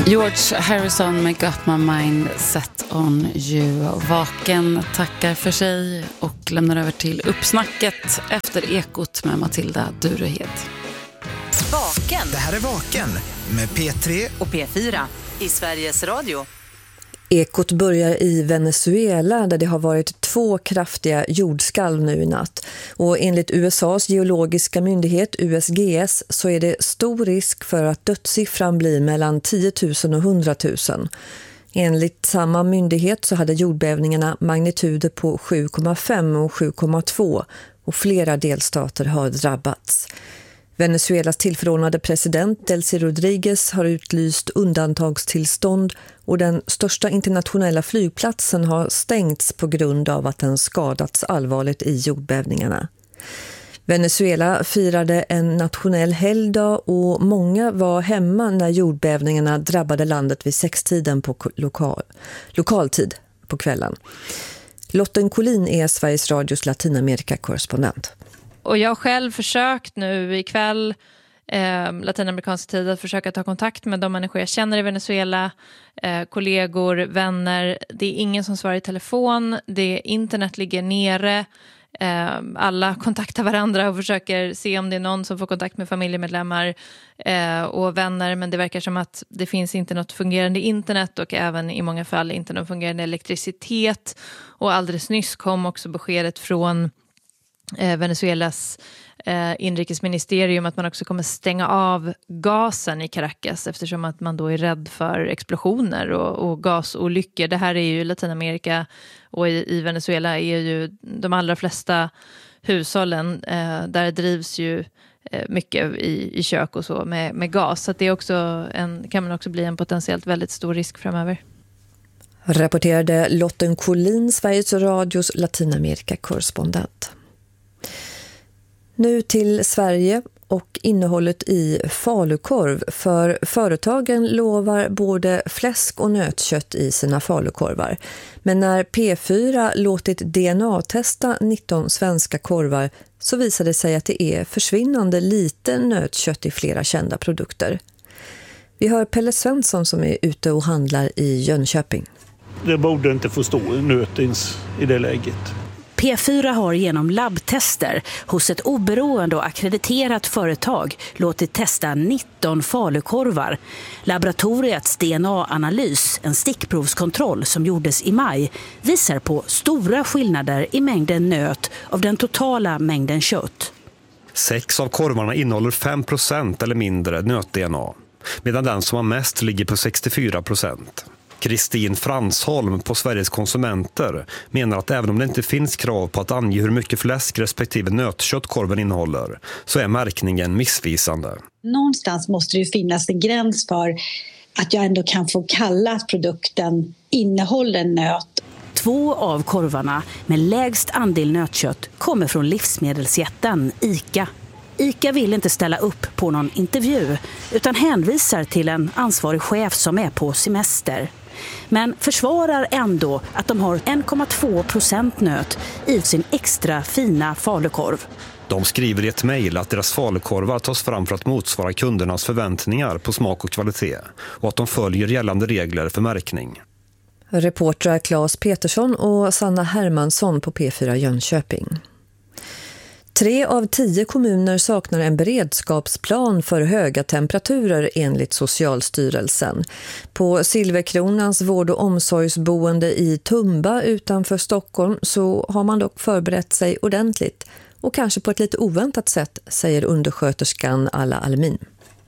George Harrison med Got My Mind Set On You. Vaken tackar för sig och lämnar över till uppsnacket efter Ekot med Matilda Durehed. Vaken. Det här är Vaken med P3 och P4 i Sveriges Radio. Ekot börjar i Venezuela där det har varit 2 kraftiga jordskalv nu i natt. Och enligt USAs geologiska myndighet USGS så är det stor risk för att dödssiffran blir mellan 10 000 och 100 000. Enligt samma myndighet så hade jordbävningarna magnituder på 7,5 och 7,2 och flera delstater har drabbats. Venezuelas tillförordnade president Delcy Rodriguez har utlyst undantagstillstånd och den största internationella flygplatsen har stängts på grund av att den skadats allvarligt i jordbävningarna. Venezuela firade en nationell helgdag och många var hemma när jordbävningarna drabbade landet vid 6-tiden på lokaltid på kvällen. Lotten Collin är Sveriges Radios Latinamerika-korrespondent. Och jag har själv försökt nu ikväll, latinamerikansk tid, att försöka ta kontakt med de människor jag känner i Venezuela, kollegor, vänner. Det är ingen som svarar i telefon, internet ligger nere. Alla kontaktar varandra och försöker se om det är någon som får kontakt med familjemedlemmar och vänner, men det verkar som att det finns inte något fungerande internet och även i många fall inte någon fungerande elektricitet. Och alldeles nyss kom också beskedet från Venezuelas inrikesministerium att man också kommer stänga av gasen i Caracas eftersom att man då är rädd för explosioner och gasolyckor. Det här är ju Latinamerika och i Venezuela är ju de allra flesta hushållen där drivs ju mycket i kök och så med gas. Så att det är också kan man också bli en potentiellt väldigt stor risk framöver. Rapporterade Lotten Collin, Sveriges Radios Latinamerika-korrespondent. Nu till Sverige och innehållet i falukorv, för företagen lovar både fläsk och nötkött i sina falukorvar. Men när P4 låtit DNA-testa 19 svenska korvar så visade det sig att det är försvinnande lite nötkött i flera kända produkter. Vi hör Pelle Svensson som är ute och handlar i Jönköping. Det borde inte få stå nöt i det läget. P4 har genom labbtester hos ett oberoende och akkrediterat företag låtit testa 19 falukorvar. Laboratoriets DNA-analys, en stickprovskontroll som gjordes i maj, visar på stora skillnader i mängden nöt av den totala mängden kött. 6 av korvarna innehåller 5% eller mindre nöt-DNA, medan den som har mest ligger på 64%. Kristin Fransholm på Sveriges konsumenter menar att även om det inte finns krav på att ange hur mycket fläsk respektive nötkött korven innehåller så är märkningen missvisande. Någonstans måste det ju finnas en gräns för att jag ändå kan få kalla att produkten innehåller nöt. 2 av korvarna med lägst andel nötkött kommer från livsmedelsjätten ICA. ICA vill inte ställa upp på någon intervju utan hänvisar till en ansvarig chef som är på semester. Men försvarar ändå att de har 1,2% nöt i sin extra fina falukorv. De skriver i ett mejl att deras falukorvar tas fram för att motsvara kundernas förväntningar på smak och kvalitet och att de följer gällande regler för märkning. Reportrar Claes Petersson och Sanna Hermansson på P4 Jönköping. 3 av 10 kommuner saknar en beredskapsplan för höga temperaturer enligt Socialstyrelsen. På Silverkronans vård- och omsorgsboende i Tumba utanför Stockholm så har man dock förberett sig ordentligt och kanske på ett lite oväntat sätt, säger undersköterskan Alla Almin.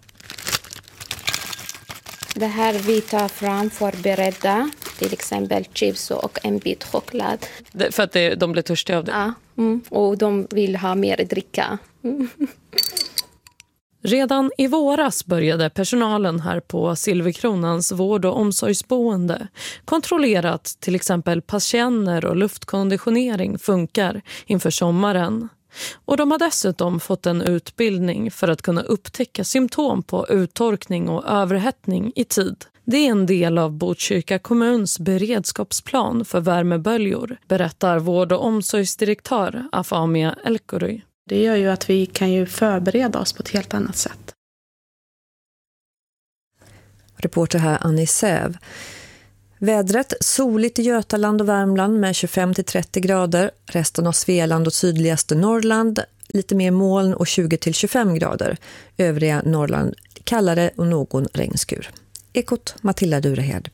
Det här vi tar fram förberedda, till exempel chips och en bit choklad. För att de blir törstiga av det? Ja, och de vill ha mer dricka. Redan i våras började personalen här på Silverkronans vård- och omsorgsboende kontrollera att till exempel patienter och luftkonditionering funkar inför sommaren. Och de har dessutom fått en utbildning för att kunna upptäcka symptom på uttorkning och överhettning i tid. Det är en del av Botkyrka kommuns beredskapsplan för värmeböljor, berättar vård- och omsorgsdirektör Afamia Elkory. Det gör ju att vi kan ju förbereda oss på ett helt annat sätt. Reporter här Annie Säv. Vädret soligt i Götaland och Värmland med 25-30 grader. Resten av Svealand och sydligaste Norrland lite mer moln och 20-25 grader. Övriga Norrland kallare och någon regnskur. Ekot Matilda Durehed.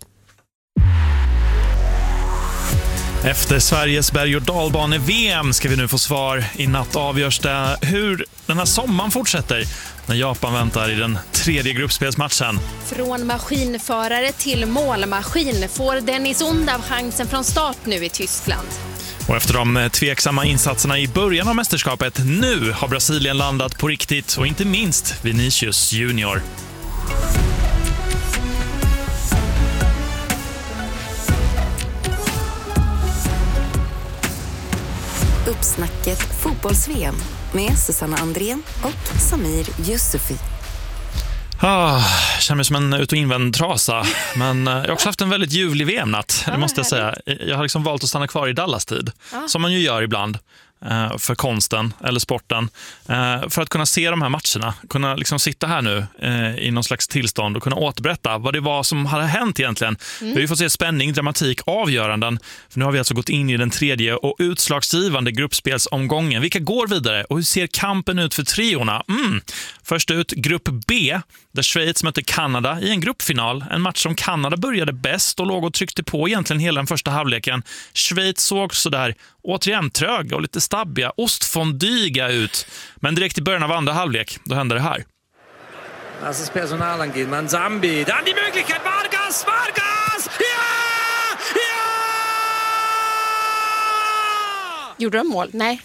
Efter Sveriges berg- och dalbane-VM ska vi nu få svar. I natt avgörs det hur den här sommaren fortsätter när Japan väntar i den tredje gruppspelsmatchen. Från maskinförare till målmaskin får Dennis Undav chansen från start nu i Tyskland. Och efter de tveksamma insatserna i början av mästerskapet, nu har Brasilien landat på riktigt och inte minst Vinicius Junior. Uppsnacket fotbolls-VM med Susanna Andrén och Samir Yusufi. Känner mig som en ut- och invänd trasa. Men jag har också haft en väldigt ljuvlig VM-natt, det måste jag säga. Jag har liksom valt att stanna kvar i Dallas-tid, som man ju gör ibland för konsten eller sporten, för att kunna se de här matcherna, kunna liksom sitta här nu i någon slags tillstånd och kunna återberätta vad det var som hade hänt egentligen. Vi har ju fått se spänning, dramatik, avgöranden, för nu har vi alltså gått in i den tredje och utslagsgivande gruppspelsomgången. Vilka går vidare och hur ser kampen ut för triorna? Först ut grupp B, där Schweiz mötte Kanada i en gruppfinal. En match som Kanada började bäst och låg och tryckte på egentligen hela den första halvleken. Schweiz såg så där återigen tröga och lite stabbiga, ostfondyga ut. Men direkt i början av andra halvlek, då hände det här. Das ist Personalangehen. Manzambi. Dann die Möglichkeit. Vargas! Vargas! Ja! Ja! Gjorde de mål? Nej.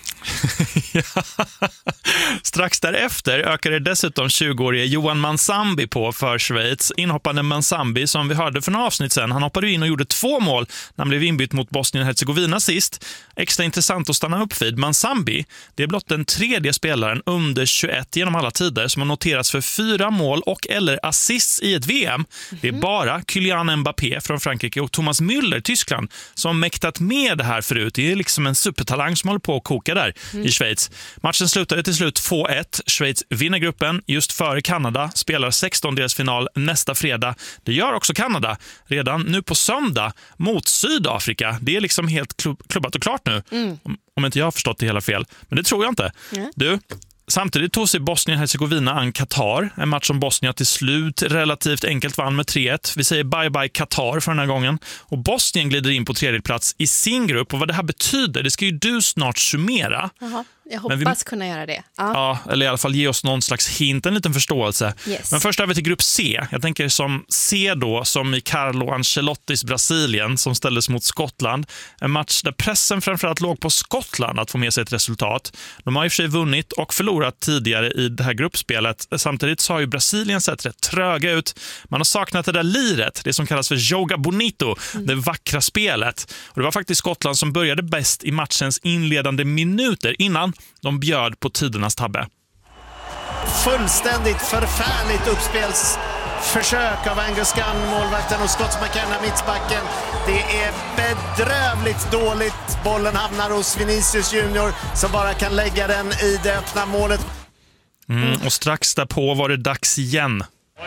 Strax därefter ökade dessutom 20-årige Johan Manzambi på för Schweiz. Inhoppande Manzambi, som vi hörde för några avsnitt sen, han hoppade in och gjorde 2 mål när han blev inbytt mot Bosnien-Herzegovina sist. Extra intressant att stanna upp vid. Manzambi, det är blott den tredje spelaren under 21 genom alla tider som har noterats för 4 mål och eller assists i ett VM. Det är bara Kylian Mbappé från Frankrike och Thomas Müller, Tyskland, som mäktat med det här förut. Det är liksom en supertalang som håller på att koka där i Schweiz. Matchen slutade till slut 2-1. Schweiz vinner gruppen just före Kanada, spelar 16-delsfinal nästa fredag. Det gör också Kanada redan nu på söndag mot Sydafrika. Det är liksom helt klubbat och klart nu. Om inte jag har förstått det hela fel. Men det tror jag inte. Du, samtidigt tog sig Bosnien-Herzegovina an Qatar. En match som Bosnien till slut relativt enkelt vann med 3-1. Vi säger bye-bye Qatar för den här gången. Och Bosnien glider in på tredje plats i sin grupp. Och vad det här betyder, det ska ju du snart summera. Jaha. Jag hoppas kunna göra det. Ja, eller i alla fall ge oss någon slags hint, en liten förståelse. Yes. Men först är vi till grupp C. Jag tänker som C då, som i Carlo Ancelottis Brasilien som ställdes mot Skottland. En match där pressen framförallt låg på Skottland att få med sig ett resultat. De har i och för sig vunnit och förlorat tidigare i det här gruppspelet. Samtidigt så har ju Brasilien sett rätt tröga ut. Man har saknat det där liret, det som kallas för Joga Bonito, det vackra spelet. Och det var faktiskt Skottland som började bäst i matchens inledande minuter innan de bjöd på tidernas tabbe. Fullständigt förfärligt uppspelsförsök av Angus Gunn, målvakten, och Scott McKenna, mittbacken. Det är bedrövligt dåligt. Bollen hamnar hos Vinicius Junior som bara kan lägga den i det öppna målet. Och strax därpå var det dags igen.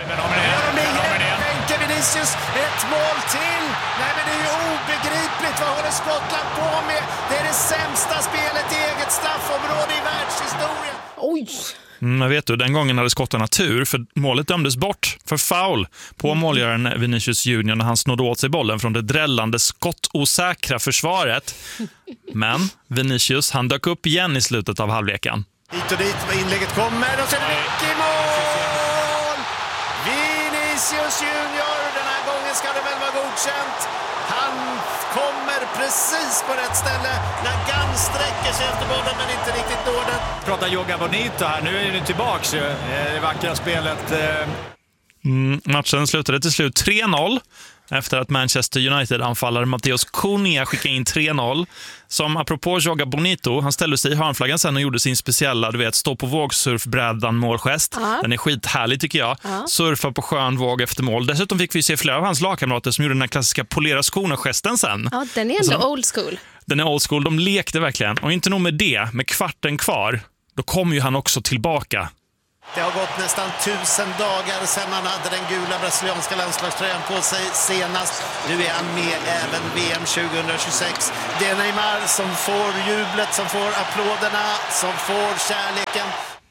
Bänke Vinicius, ett mål till. Nej, men det är ju obegripligt. Vad håller Skottland på med? Det är det sämsta spelet i eget straffområde i världshistorien. Oj! Men vet du, den gången hade skottarna tur, för målet dömdes bort för foul på målgöraren Vinicius Junior när han snodde åt sig bollen från det drällande skottosäkra försvaret. Men Vinicius, han dök upp igen i slutet av halvleken. Hit och dit, inlägget kommer och så är det mycket i mål! Vinicius Junior, den här gången ska det väl vara godkänt. Han kommer precis på rätt ställe när Gunn sträcker sig efter bollen men inte riktigt når den. Pratar Joga Bonito här, nu är ni tillbaks det vackra spelet. Matchen slutade till slut 3-0 efter att Manchester United-anfallare Matheus Cunha skickade in 3-0. Som apropå Joga Bonito, han ställde sig i hörnflaggan sen och gjorde sin speciella, du vet, stå på vågsurfbrädan målgest. Den är skithärlig tycker jag. Surfa på skön våg efter mål. Dessutom fick vi se flera av hans lagkamrater som gjorde den här klassiska polera skorna-gesten sen. Ja, den är ändå old school. Den är old school, de lekte verkligen. Och inte nog med det, med kvarten kvar, då kom ju han också tillbaka. Det har gått nästan 1000 dagar sedan han hade den gula brasilianska landslagströjan på sig senast. Nu är han med även VM 2026. Det är Neymar som får jublet, som får applåderna, som får kärleken.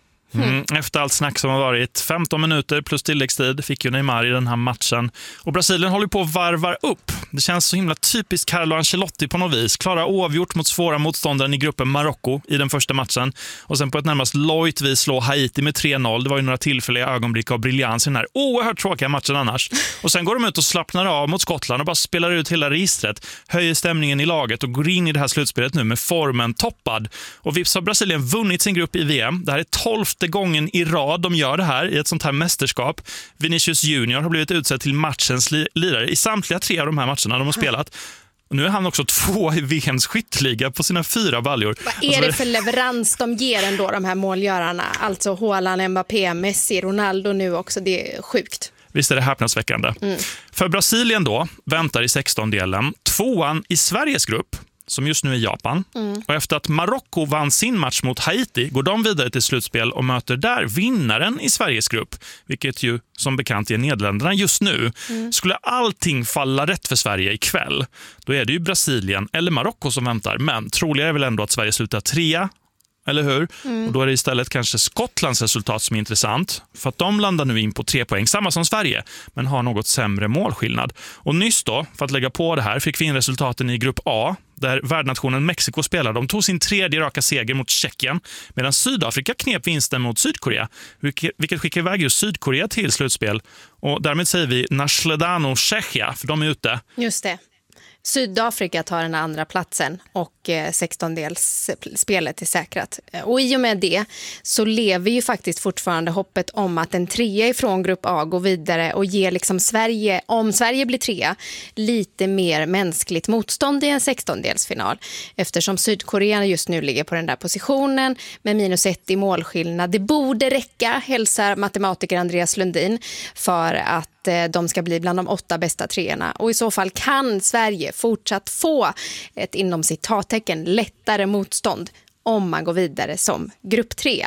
Efter allt snack som har varit 15 minuter plus tilläggstid fick ju Neymar i den här matchen. Och Brasilien håller på att varva upp. Det känns så himla typiskt Carlo Ancelotti på något vis. Klara oavgjort mot svåra motståndaren i gruppen Marocko i den första matchen. Och sen på ett närmast lojt vis slå Haiti med 3-0. Det var ju några tillfälliga ögonblick av briljans i den här oerhört tråkiga matchen annars. Och sen går de ut och slappnar av mot Skottland och bara spelar ut hela registret. Höjer stämningen i laget och går in i det här slutspelet nu med formen toppad. Och vips har Brasilien vunnit sin grupp i VM. Det här är 12:e gången i rad de gör det här i ett sånt här mästerskap. Vinicius Junior har blivit utsedd till matchens lirare i samtliga 3 av de här matcherna de har spelat. Och nu är han också 2 i VMs skytteliga på sina 4 baljor. Vad är det för leverans de ger ändå, de här målgörarna? Alltså Haaland, Mbappé, Messi, Ronaldo nu också. Det är sjukt. Visst är det häpnadsväckande. För Brasilien då väntar i 16-delen 2:an i Sveriges grupp, som just nu är Japan. Och efter att Marocko vann sin match mot Haiti går de vidare till slutspel och möter där vinnaren i Sveriges grupp, vilket ju som bekant är Nederländerna just nu. Skulle allting falla rätt för Sverige ikväll, då är det ju Brasilien eller Marocko som väntar, men troligare är väl ändå att Sverige slutar 3, eller hur? Och då är det istället kanske Skottlands resultat som är intressant, för att de landar nu in på 3 poäng, samma som Sverige, men har något sämre målskillnad. Och nyss då, för att lägga på det här, fick vi in resultaten i grupp A, där värdnationen Mexiko spelade. De tog sin 3:e raka seger mot Tjeckien, medan Sydafrika knep vinsten mot Sydkorea, vilket skickar iväg just Sydkorea till slutspel. Och därmed säger vi Nasledano Tjechia, för de är ute. Just det. Sydafrika tar den andra platsen och 16-delsspelet är säkrat. Och i och med det så lever ju faktiskt fortfarande hoppet om att en 3 ifrån grupp A går vidare och ger liksom Sverige, om Sverige blir 3, lite mer mänskligt motstånd i en 16-delsfinal. Eftersom Sydkorea just nu ligger på den där positionen med -1 i målskillnad. Det borde räcka, hälsar matematiker Andreas Lundin, för att de ska bli bland de 8 bästa 3:orna. Och i så fall kan Sverige fortsatt få ett inom citattecken lättare motstånd om man går vidare som grupp 3.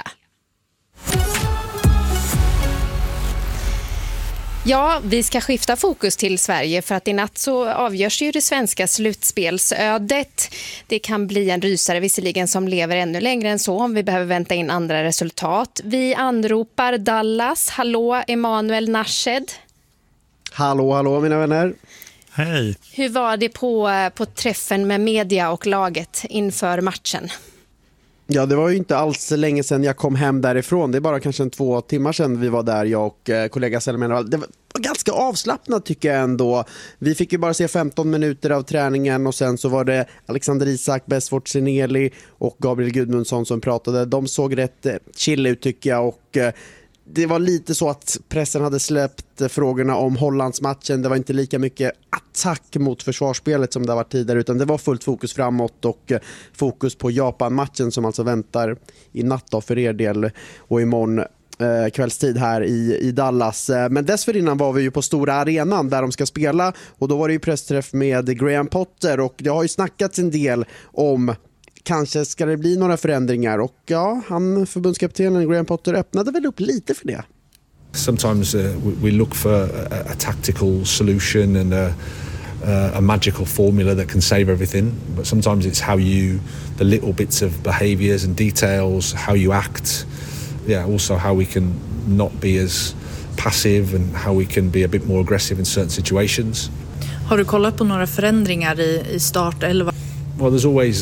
Ja, vi ska skifta fokus till Sverige för att i natt så avgörs ju det svenska slutspelsödet. Det kan bli en rysare visserligen som lever ännu längre än så om vi behöver vänta in andra resultat. Vi anropar Dallas. Hallå, Emanuel Nashed. Hallå mina vänner. Hej. Hur var det på träffen med media och laget inför matchen? Ja, det var ju inte alls länge sedan jag kom hem därifrån. Det är bara kanske 2 timmar sedan vi var där, jag och kollega Selman. Det var ganska avslappnat tycker jag ändå. Vi fick ju bara se 15 minuter av träningen och sen så var det Alexander Isak, Besford Sineli och Gabriel Gudmundsson som pratade. De såg rätt chill ut tycker jag, och det var lite så att pressen hade släppt frågorna om Hollandsmatchen. Det var inte lika mycket attack mot försvarsspelet som det har varit tidigare, utan det var fullt fokus framåt och fokus på Japan-matchen som alltså väntar i natt då för er del och imorgon kvällstid här i Dallas. Men dessförinnan var vi ju på stora arenan där de ska spela, och då var det ju pressträff med Graham Potter, och det har ju snackats en del om kanske ska det bli några förändringar, och ja, förbundskaptenen Graham Potter öppnade väl upp lite för det. Sometimes we look for a tactical solution and a magical formula that can save everything, but sometimes it's the little bits of behaviours and details, how you act, also how we can not be as passive and how we can be a bit more aggressive in certain situations. Har du kollat på några förändringar i startelva? Well, there's always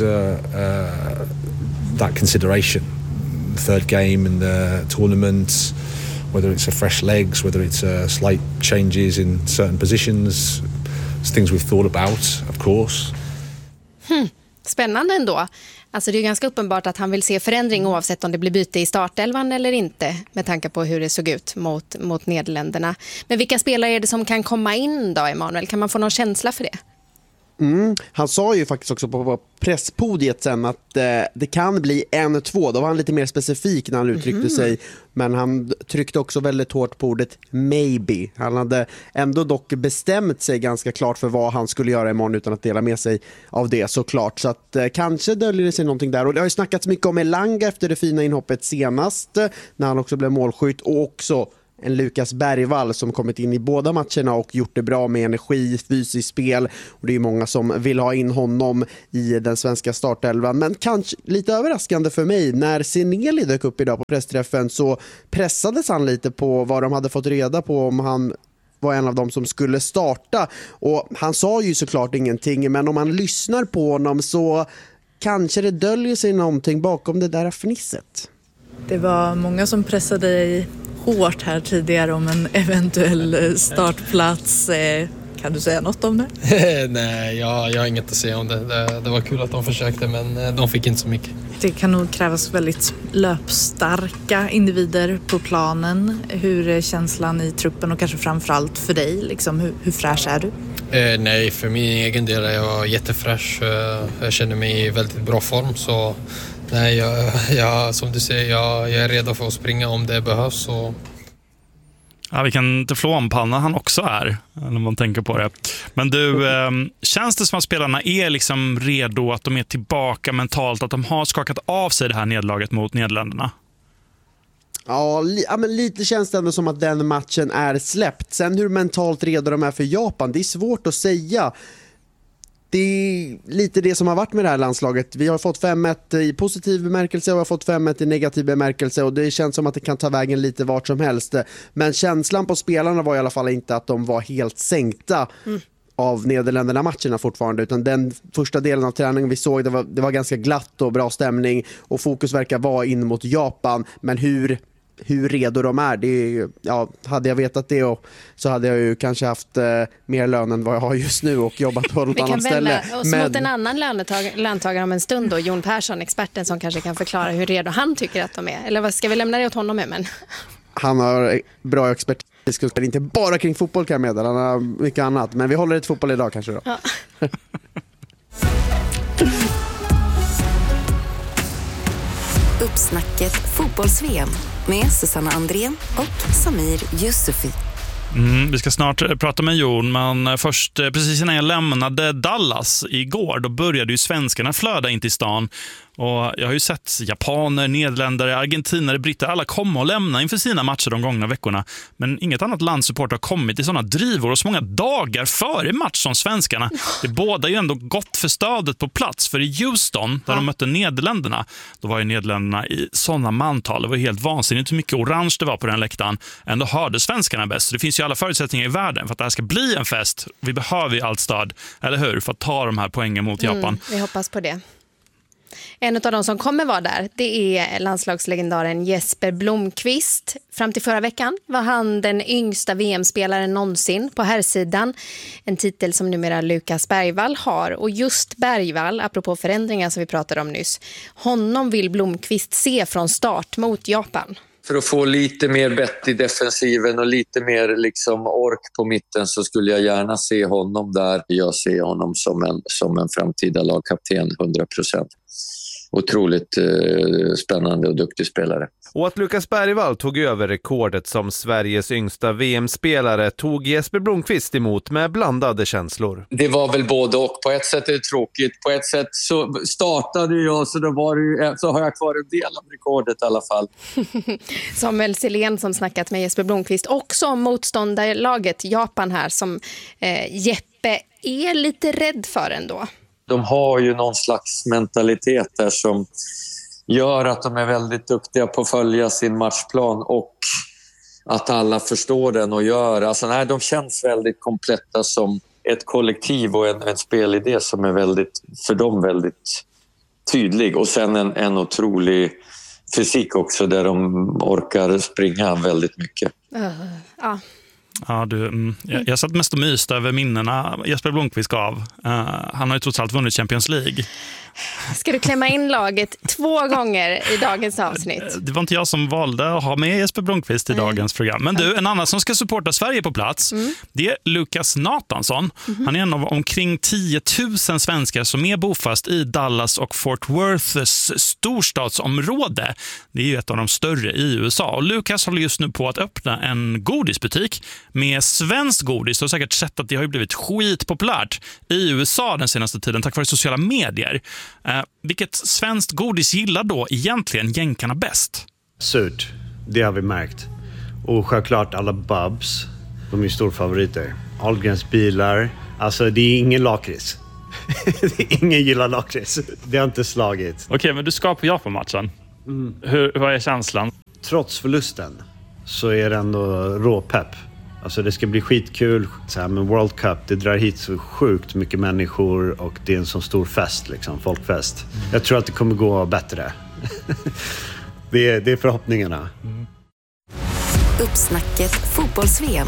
that consideration. Third game in the tournament, whether it's a fresh legs, whether it's slight changes in certain positions. It's things we've thought about, of course. Spännande ändå. Alltså det är ganska uppenbart att han vill se förändring oavsett om det blir byte i startelvan eller inte, med tanke på hur det såg ut mot Nederländerna. Men vilka spelare är det som kan komma in då, Emanuel? Kan man få någon känsla för det? Han sa ju faktiskt också på presspodiet sen att det kan bli 1-2. Då var han lite mer specifik när han uttryckte sig. Men han tryckte också väldigt hårt på ordet maybe. Han hade ändå dock bestämt sig ganska klart för vad han skulle göra imorgon utan att dela med sig av det såklart. Så att kanske döljer det sig någonting där. Och det har ju snackats mycket om Elanga efter det fina inhoppet senast när han också blev målskytt, och också en Lukas Bergvall som kommit in i båda matcherna och gjort det bra med energi, fysiskt spel, och det är många som vill ha in honom i den svenska startelvan. Men kanske lite överraskande för mig, när Seneli dök upp idag på pressträffen så pressades han lite på vad de hade fått reda på om han var en av dem som skulle starta, och han sa ju såklart ingenting, men om man lyssnar på honom så kanske det döljer sig någonting bakom det där fnisset. Det var många som pressade dig hårt här tidigare om en eventuell startplats. Kan du säga något om det? Nej, jag har inget att säga om det. Det var kul att de försökte, men de fick inte så mycket. Det kan nog krävas väldigt löpstarka individer på planen. Hur är känslan i truppen och kanske framförallt för dig? Liksom, hur fräsch är du? Nej, för min egen del är jag jättefräsch. Jag känner mig i väldigt bra form, så nej, jag som du säger, jag är redo för att springa om det behövs. Och ja, vilken teflonpanna han också är, när man tänker på det. Men du, känns det som att spelarna är liksom redo, att de är tillbaka mentalt, att de har skakat av sig det här nederlaget mot Nederländerna? Ja, men lite känns det ändå som att den matchen är släppt. Sen hur mentalt redo de är för Japan, det är svårt att säga. Det är lite det som har varit med det här landslaget. Vi har fått 5-1 i positiv bemärkelse och vi har fått 5-1 i negativ bemärkelse, och det känns som att det kan ta vägen lite vart som helst. Men känslan på spelarna var i alla fall inte att de var helt sänkta av Nederländerna-matcherna fortfarande, utan den första delen av träningen vi såg, det var ganska glatt och bra stämning, och fokus verkar vara in mot Japan. Men hur redo de är, det är, ja, hade jag vetat det så hade jag ju kanske haft mer lön än vad jag har just nu och jobbat på något annat ställe. Vi kan vända oss mot en annan löntagare om en stund då, Jon Persson, experten som kanske kan förklara hur redo han tycker att de är. Eller vad ska vi lämna det åt honom med? Men han har bra expertis, inte bara kring fotboll kan jag meddela, han har mycket annat, men vi håller ett fotboll idag kanske då. Ja. Uppsnacket fotbolls-VM med Susanna Andrén och Samir Yusufi. Vi ska snart prata med Jon, men först, precis innan jag lämnade Dallas igår, då började ju svenskarna flöda in till stan. Och jag har ju sett japaner, nederländare, argentinare, britter, alla komma och lämna inför sina matcher de gångna veckorna. Men inget annat landsupport har kommit i sådana drivor och så många dagar före match som svenskarna. Det båda ju ändå gott för stödet på plats. För i Houston, där de mötte Nederländerna, då var ju Nederländerna i sådana mantal. Det var helt vansinnigt hur mycket orange det var på den läktaren. Ändå hörde svenskarna bäst. Så det finns ju alla förutsättningar i världen för att det här ska bli en fest. Vi behöver ju allt stöd, eller hur? För att ta de här poängen mot Japan. Vi hoppas på det. En av de som kommer vara där, det är landslagslegendaren Jesper Blomqvist. Fram till förra veckan var han den yngsta VM-spelaren någonsin på herrsidan. En titel som numera Lukas Bergvall har. Och just Bergvall, apropå förändringar som vi pratade om nyss, honom vill Blomqvist se från start mot Japan. För att få lite mer bett i defensiven och lite mer liksom ork på mitten, så skulle jag gärna se honom där. Jag ser honom som en framtida lagkapten 100%. Otroligt spännande och duktig spelare. Och att Lukas Bergvall tog över rekordet som Sveriges yngsta VM-spelare tog Jesper Blomqvist emot med blandade känslor. Det var väl både och. På ett sätt är det tråkigt. På ett sätt så startade jag, så har jag kvar en del av rekordet i alla fall. Samuel Selén som snackat med Jesper Blomqvist också om motståndarlaget Japan här, som Jeppe är lite rädd för ändå. De har ju någon slags mentalitet där som gör att de är väldigt duktiga på att följa sin matchplan och att alla förstår den och gör. Alltså, nej, de känns väldigt kompletta som ett kollektiv och en spelidé som är väldigt, för dem väldigt tydlig. Och sen en otrolig fysik också där de orkar springa väldigt mycket. Ja. Ja, jag satt mest och myst över minnena Jesper Blomqvist gav. Han har ju trots allt vunnit Champions League. Ska du klämma in laget 2 gånger i dagens avsnitt? Det var inte jag som valde att ha med Jesper Blomqvist i dagens program. Men du, en annan som ska supporta Sverige på plats, det är Lukas Nathansson. Han är en av omkring 10 000 svenskar som är bofast i Dallas och Fort Worths storstadsområde. Det är ju ett av de större i USA. Och Lukas håller just nu på att öppna en godisbutik med svensk godis. Du har säkert sett att det har blivit skitpopulärt i USA den senaste tiden tack vare sociala medier. Vilket svenskt godis gillar då egentligen jänkarna bäst? Surt, det har vi märkt. Och självklart alla Bubs, de är stora favoriter. Ahlgrens bilar, alltså det är ingen lakrits. Ingen gillar lakrits. Det har inte slagit. Okej, men du ska på Japan-matchen. Vad är känslan? Trots förlusten så är det ändå råpepp. Alltså det ska bli skitkul. Så här med World Cup, det drar hit så sjukt mycket människor och det är en så stor fest, liksom, folkfest. Jag tror att det kommer gå bättre. Det är förhoppningarna. Uppsnacket fotbolls-VM.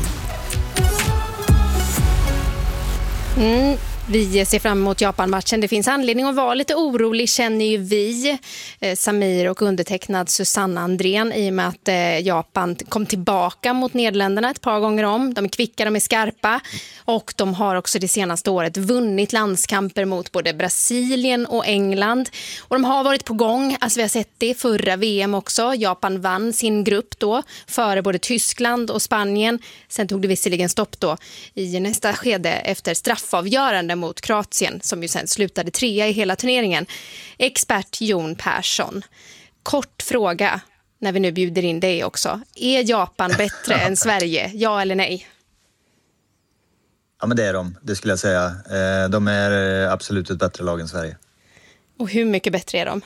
Vi ser fram emot Japan-matchen. Det finns anledning att vara lite orolig, känner ju vi, Samir och undertecknad Susanna Andrén, i och med att Japan kom tillbaka mot Nederländerna ett par gånger om. De är kvicka, de är skarpa och de har också det senaste året vunnit landskamper mot både Brasilien och England. Och de har varit på gång, alltså vi har sett det förra VM också. Japan vann sin grupp då före både Tyskland och Spanien. Sen tog det visserligen stopp då i nästa skede efter straffavgörande mot Kroatien, som ju sen slutade 3 i hela turneringen. Expert Jon Persson, kort fråga när vi nu bjuder in dig också. Är Japan bättre än Sverige? Ja eller nej? Ja, men det är de. Det skulle jag säga. De är absolut ett bättre lag än Sverige. Och hur mycket bättre är de?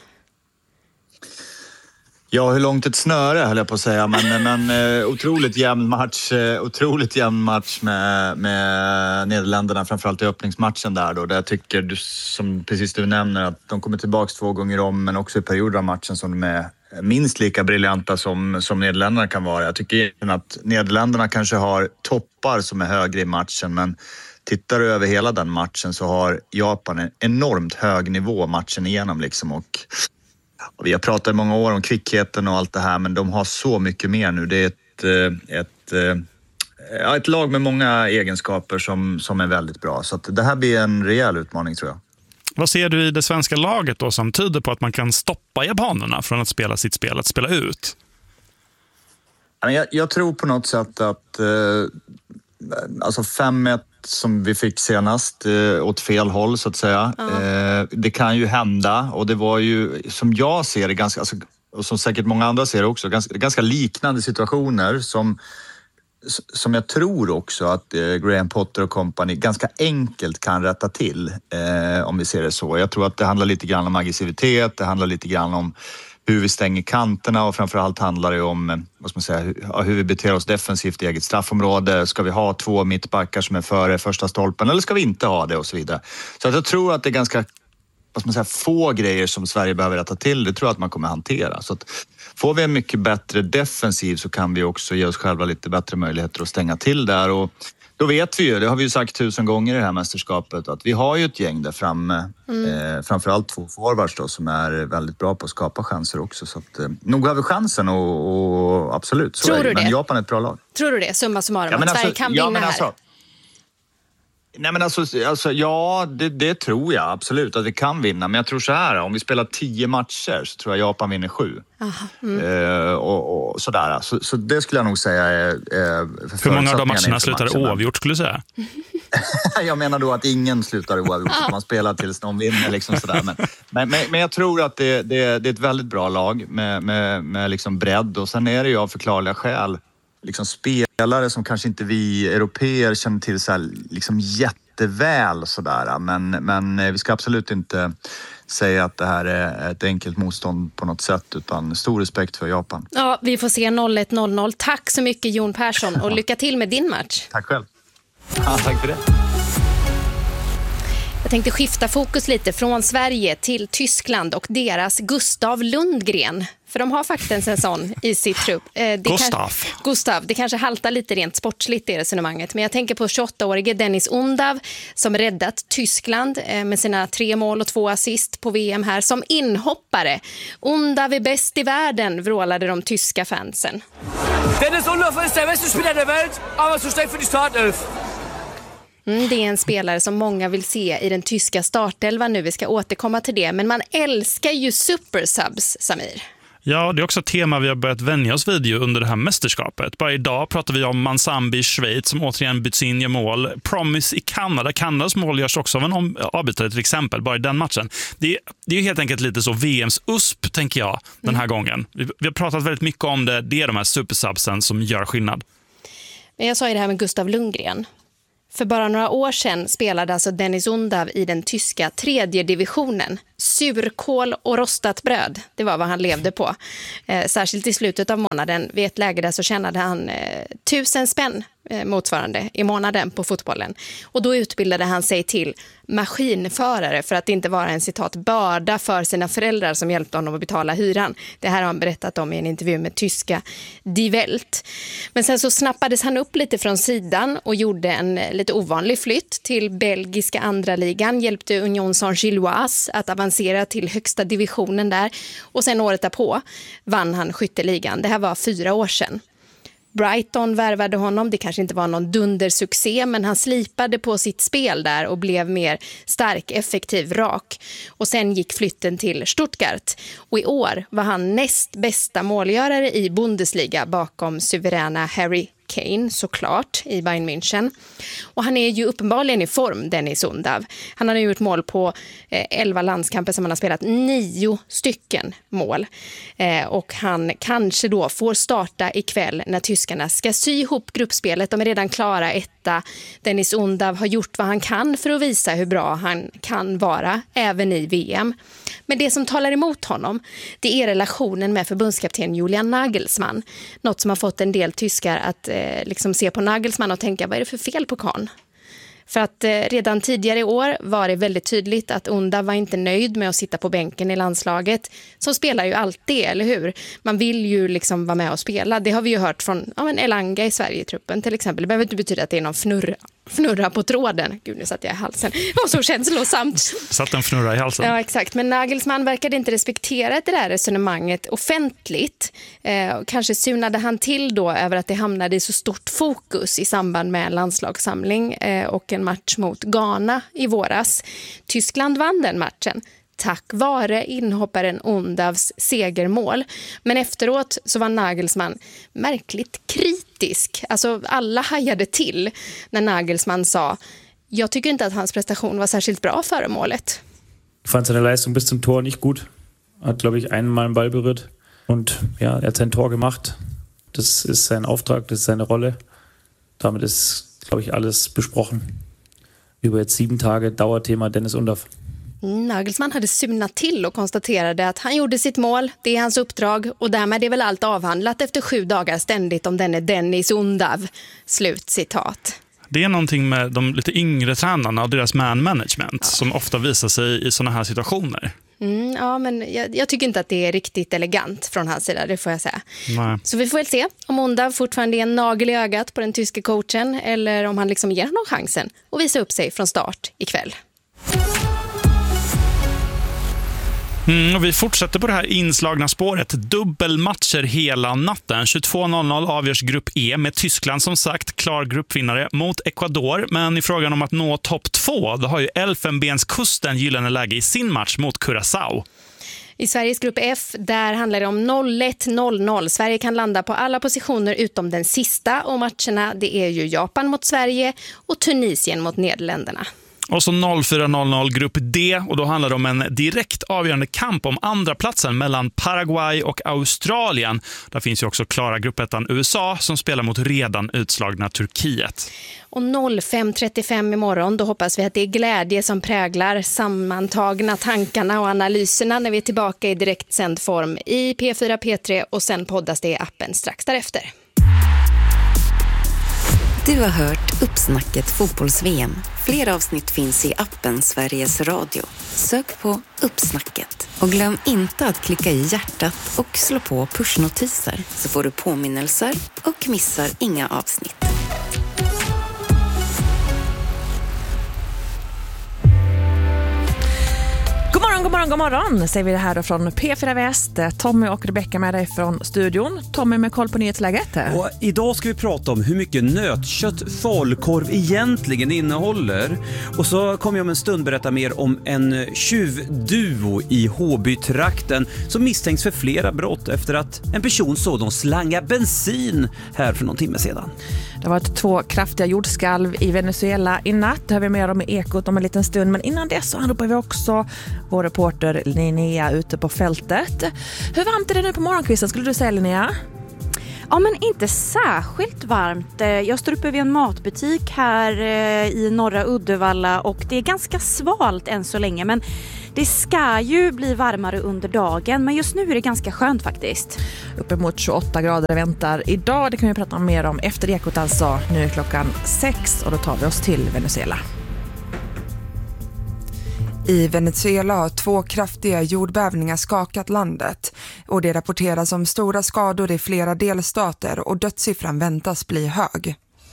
Ja, hur långt ett snöre höll jag på att säga, men otroligt jämn match med Nederländerna, framförallt i öppningsmatchen där jag tycker du, som precis du nämner, att de kommer tillbaka 2 gånger om, men också i perioder av matchen som de är minst lika briljanta som Nederländerna kan vara. Jag tycker att Nederländerna kanske har toppar som är högre i matchen, men tittar du över hela den matchen så har Japan en enormt hög nivå matchen igenom liksom, och vi har pratat i många år om kvickheten och allt det här, men de har så mycket mer nu. Det är ett lag med många egenskaper som är väldigt bra. Så att det här blir en rejäl utmaning, tror jag. Vad ser du i det svenska laget då som tyder på att man kan stoppa japanerna från att spela sitt spel, att spela ut? Jag tror på något sätt att alltså 5-1 som vi fick senast åt fel håll så att säga. Det kan ju hända, och det var ju, som jag ser det, ganska, alltså, och som säkert många andra ser det också, ganska liknande situationer som jag tror också att Graham Potter och company ganska enkelt kan rätta till, om vi ser det så. Jag tror att det handlar lite grann om aggressivitet, det handlar lite grann om hur vi stänger kanterna, och framförallt handlar det om hur vi beter oss defensivt i eget straffområde. Ska vi ha 2 mittbackar som är före första stolpen, eller ska vi inte ha det, och så vidare. Så att jag tror att det är ganska få grejer som Sverige behöver rätta till. Det tror jag att man kommer hantera. Så att får vi en mycket bättre defensiv så kan vi också ge oss själva lite bättre möjligheter att stänga till där, och då vet vi ju, det har vi ju sagt 1000 gånger i det här mästerskapet, att vi har ju ett gäng där framme, framförallt 2 forwards då, som är väldigt bra på att skapa chanser också. Så att, nog har vi chansen, och absolut, så tror är det. Du det? Men Japan är ett bra lag. Tror du det, summa summarum, att Sverige kan vinna här? Nej, men ja, det tror jag absolut att vi kan vinna. Men jag tror så här, om vi spelar 10 matcher så tror jag Japan vinner 7. Och sådär. Så det skulle jag nog säga är hur många av de matcherna slutar oavgjort, skulle du säga? Jag menar då att ingen slutar oavgjort. Att man spelar tills någon vinner liksom sådär. Men jag tror att det är ett väldigt bra lag med liksom bredd. Och sen är det ju av förklarliga skäl liksom spelare som kanske inte vi europeer känner till så här, liksom jätteväl sådär. Men vi ska absolut inte säga att det här är ett enkelt motstånd på något sätt, utan stor respekt för Japan. Ja, vi får se 0-1-0-0. Tack så mycket Jon Persson, och lycka till med din match. Tack själv. Ja, tack för det. Jag tänkte skifta fokus lite från Sverige till Tyskland och deras Gustav Lundgren. För de har faktiskt en sån i sitt trupp. Gustav. Det kanske haltar lite rent sportsligt i resonemanget. Men jag tänker på 28-årige Dennis Undav som räddat Tyskland med sina 3 mål och 2 assist på VM här som inhoppare. Undav är bäst i världen, vrålade de tyska fansen. Dennis Undav är den bästa spelaren i världen, men så steg för startelf. Det är en spelare som många vill se i den tyska startelvan nu. Vi ska återkomma till det. Men man älskar ju supersubs, Samir. Ja, det är också ett tema vi har börjat vänja oss vid under det här mästerskapet. Bara idag pratar vi om Mansambi i Schweiz som återigen byts in i mål. Promise i Kanada. Kanadas mål görs också av en avbytare till exempel, bara i den matchen. Det är ju helt enkelt lite så VMs USP, tänker jag, den här gången. Vi har pratat väldigt mycket om det. Det är de här supersubsen som gör skillnad. Men jag sa ju det här med Gustav Lundgren. För bara några år sedan spelade alltså Dennis Undav i den tyska 3:e divisionen. Surkål och rostat bröd, det var vad han levde på. Särskilt i slutet av månaden, vid ett läge där så tjänade han 1000 spänn motsvarande i månaden på fotbollen. Och då utbildade han sig till maskinförare för att inte vara en citat börda för sina föräldrar som hjälpte honom att betala hyran. Det här har han berättat om i en intervju med tyska Die Welt. Men sen så snappades han upp lite från sidan och gjorde en lite ovanlig flytt till belgiska andra ligan, hjälpte Union Saint-Gilloise att avancera till högsta divisionen där och sen året därpå vann han skytteligan. Det här var 4 år sedan. Brighton värvade honom, det kanske inte var någon dundersuccé men han slipade på sitt spel där och blev mer stark, effektiv, rak. Och sen gick flytten till Stuttgart och i år var han näst bästa målgörare i Bundesliga bakom suveräna Harry Kane såklart i Bayern München. Och han är ju uppenbarligen i form, Dennis Undav. Han har nu gjort mål på 11 landskamper som han har spelat 9 stycken mål. Och han kanske då får starta ikväll när tyskarna ska sy ihop gruppspelet. De är redan klara etta. Dennis Undav har gjort vad han kan för att visa hur bra han kan vara även i VM. Men det som talar emot honom, det är relationen med förbundskapten Julian Nagelsmann. Något som har fått en del tyskar att liksom se på Nagelsmann och tänka, vad är det för fel på karln? För att redan tidigare i år var det väldigt tydligt att Undav var inte nöjd med att sitta på bänken i landslaget. Som spelar ju alltid, eller hur? Man vill ju liksom vara med och spela. Det har vi ju hört från Elanga i Sverige-truppen till exempel. Det behöver inte betyda att det är någon fnurra på tråden. Gud, nu satt jag i halsen. Det var så känslosamt. Satt en fnurra i halsen. Ja, exakt. Men Nagelsmann verkade inte respektera det där resonemanget offentligt. Kanske sunade han till då över att det hamnade i så stort fokus i samband med en landslagssamling och en match mot Ghana i våras. Tyskland vann den matchen tack vare inhopparen Undavs segermål. Men efteråt så var Nagelsmann märkligt kritisk. Alltså alla hajade till när Nagelsmann sa, jag tycker inte att hans prestation var särskilt bra före målet. Ich fand seine Leistung bis zum Tor nicht gut. Hat, glaube ich, einmal einen Ball berührt. Und ja, hat sein Tor gemacht. Das ist sein Auftrag, das ist seine Rolle. Damit ist, glaube ich, alles besprochen. Über jetzt 7 Tage Dauerthema Dennis Undav. Nagelsmann hade sumnat till och konstaterade att han gjorde sitt mål, det är hans uppdrag och därmed är väl allt avhandlat efter 7 dagar ständigt om denne Dennis Undav. Slutcitat. Det är någonting med de lite yngre tränarna och deras man-management som ofta visar sig i sådana här situationer. Ja, men jag tycker inte att det är riktigt elegant från hans sida, det får jag säga. Nej. Så vi får väl se om Undav fortfarande är en nagel i ögat på den tyska coachen eller om han liksom ger honom chansen och visa upp sig från start ikväll. Och vi fortsätter på det här inslagna spåret. Dubbelmatcher hela natten. 22.00 avgörs grupp E med Tyskland som sagt klar gruppvinnare mot Ecuador. Men i frågan om att nå topp 2 då har ju Elfenbenskusten gyllene läge i sin match mot Curaçao. I Sveriges grupp F, där handlar det om 0-1-0-0. Sverige kan landa på alla positioner utom den sista och matcherna det är ju Japan mot Sverige och Tunisien mot Nederländerna. Och så 04.00 grupp D och då handlar det om en direkt avgörande kamp om andra platsen mellan Paraguay och Australien. Där finns ju också klara gruppettan USA som spelar mot redan utslagna Turkiet. Och 05.35 imorgon, då hoppas vi att det är glädje som präglar sammantagna tankarna och analyserna när vi är tillbaka i direktsänd form i P4, P3 och sen poddas det i appen strax därefter. Du har hört Uppsnacket fotbolls-VM. Fler avsnitt finns i appen Sveriges Radio. Sök på Uppsnacket. Och glöm inte att klicka i hjärtat och slå på pushnotiser så får du påminnelser och missar inga avsnitt. God morgon, säger vi det här då från P4 Väst. Tommy och Rebecca med dig från studion. Tommy med koll på nyhetsläget. Och idag ska vi prata om hur mycket nötkött falukorv egentligen innehåller. Och så kommer jag om en stund berätta mer om en tjuvduo i Håby-trakten som misstänks för flera brott efter att en person såg dem slanga bensin här för någon timme sedan. Det har varit 2 kraftiga jordskalv i Venezuela i natt. Det har vi mer om i Ekot om en liten stund. Men innan dess så anropar vi också vår reporter Linnea ute på fältet. Hur varmt är det nu på morgonkvisten skulle du säga, Linnea? Ja, men inte särskilt varmt. Jag står uppe vid en matbutik här i norra Uddevalla och det är ganska svalt än så länge. Men det ska ju bli varmare under dagen, men just nu är det ganska skönt faktiskt. Uppemot 28 grader väntar idag. Det kan vi prata mer om efter Ekot alltså. Nu är klockan 6 och då tar vi oss till Venezuela. I Venezuela har 2 kraftiga jordbävningar skakat landet och det rapporteras om stora skador i flera delstater och dödssiffran väntas bli hög.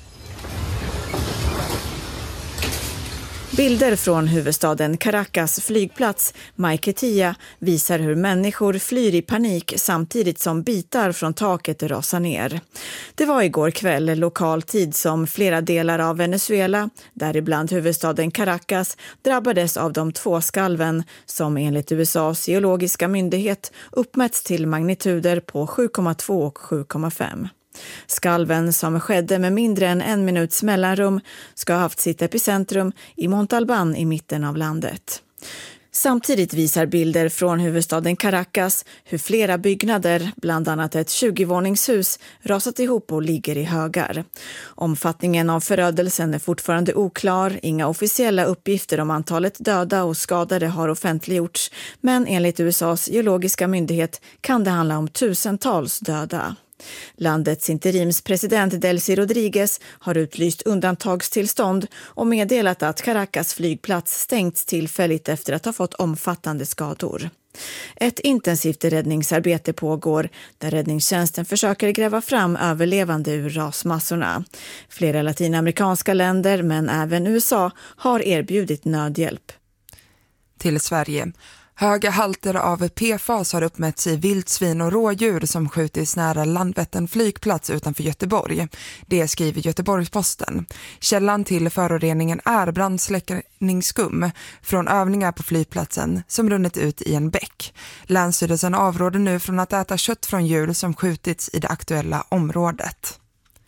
Bilder från huvudstaden Caracas flygplats Maiquetía visar hur människor flyr i panik samtidigt som bitar från taket rasar ner. Det var igår kväll lokal tid som flera delar av Venezuela, däribland huvudstaden Caracas, drabbades av de 2 skalven som enligt USAs geologiska myndighet uppmätts till magnituder på 7,2 och 7,5. Skalven som skedde med mindre än 1 minuts mellanrum ska ha haft sitt epicentrum i Montalbán i mitten av landet. Samtidigt visar bilder från huvudstaden Caracas hur flera byggnader, bland annat ett 20-våningshus, rasat ihop och ligger i högar. Omfattningen av förödelsen är fortfarande oklar. Inga officiella uppgifter om antalet döda och skadade har offentliggjorts, men enligt USAs geologiska myndighet kan det handla om tusentals döda. Landets interimspresident Delcy Rodriguez har utlyst undantagstillstånd och meddelat att Caracas flygplats stängts tillfälligt efter att ha fått omfattande skador. Ett intensivt räddningsarbete pågår där räddningstjänsten försöker gräva fram överlevande ur rasmassorna. Flera latinamerikanska länder men även USA har erbjudit nödhjälp. Till Sverige. Höga halter av PFAS har uppmätts i vildsvin och rådjur som skjutits nära Landvetten flygplats utanför Göteborg. Det skriver Göteborgs-Posten. Källan till föroreningen är brandsläckningsskum från övningar på flygplatsen som runnit ut i en bäck. Länsstyrelsen avråder nu från att äta kött från djur som skjutits i det aktuella området.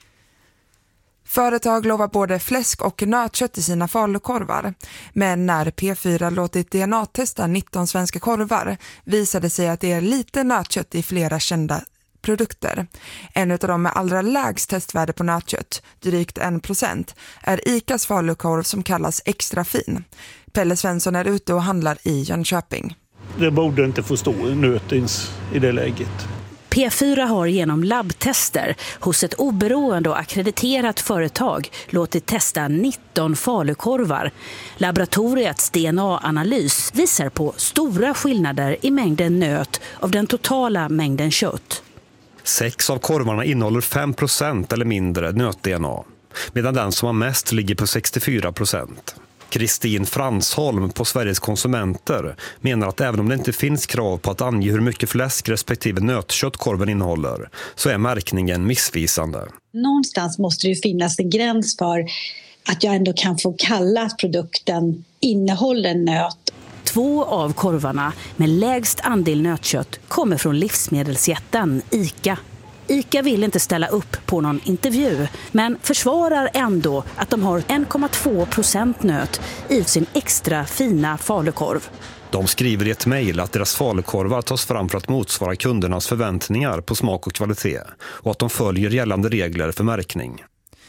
Företag lovar både fläsk och nötkött i sina falukorvar. Men när P4 låtit DNA-testa 19 svenska korvar visade sig att det är lite nötkött i flera kända produkter. En av dem med allra lägst testvärde på nötkött, drygt 1%, är ICAs falukorv som kallas extra fin. Pelle Svensson är ute och handlar i Jönköping. Det borde inte få stå nöt i det läget. P4 har genom labbtester hos ett oberoende och akkrediterat företag låtit testa 19 falukorvar. Laboratoriets DNA-analys visar på stora skillnader i mängden nöt av den totala mängden kött. 6 av korvarna innehåller 5% eller mindre nöt-DNA, medan den som har mest ligger på 64%. Kristin Fransholm på Sveriges konsumenter menar att även om det inte finns krav på att ange hur mycket fläsk respektive nötkött korven innehåller så är märkningen missvisande. Någonstans måste det ju finnas en gräns för att jag ändå kan få kalla att produkten innehåller nöt. 2 av korvarna med lägst andel nötkött kommer från livsmedelsjätten ICA. ICA vill inte ställa upp på någon intervju men försvarar ändå att de har 1,2% nöt i sin extra fina falukorv. De skriver i ett mejl att deras falukorvar tas fram för att motsvara kundernas förväntningar på smak och kvalitet och att de följer gällande regler för märkning.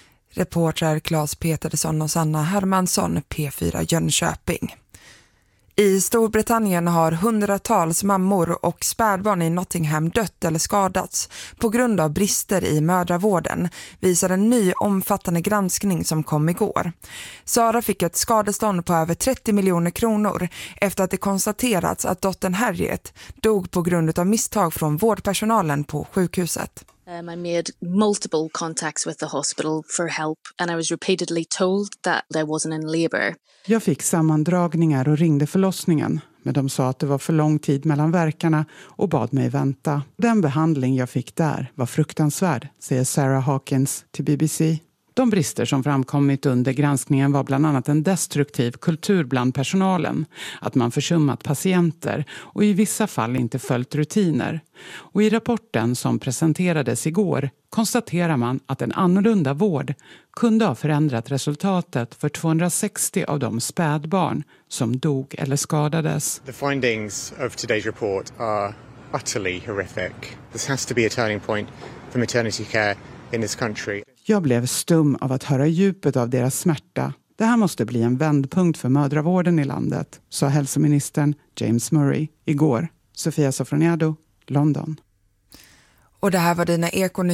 Reportrar Claes Petersson och Sanna Hermansson, P4 Jönköping. I Storbritannien har hundratals mammor och spädbarn i Nottingham dött eller skadats på grund av brister i mödravården, visar en ny omfattande granskning som kom igår. Sara fick ett skadestånd på över 30 miljoner kronor efter att det konstaterats att dottern Harriet dog på grund av misstag från vårdpersonalen på sjukhuset. I made multiple contacts with the hospital for help and I was repeatedly told that I wasn't in labour. Jag fick sammandragningar och ringde förlossningen, men de sa att det var för lång tid mellan verkarna och bad mig vänta. Den behandling jag fick där var fruktansvärd, säger Sarah Hawkins till BBC. De brister som framkommit under granskningen var bland annat en destruktiv kultur bland personalen, att man försummat patienter och i vissa fall inte följt rutiner. Och i rapporten som presenterades igår konstaterar man att en annorlunda vård kunde ha förändrat resultatet för 260 av de spädbarn som dog eller skadades. The findings of today's report are utterly horrific. This has to be a turning point for maternity care in this country. Jag blev stum av att höra djupet av deras smärta. Det här måste bli en vändpunkt för mödravården i landet, sa hälsoministern James Murray igår. Sofia Sofroniado, London. Och det här var dina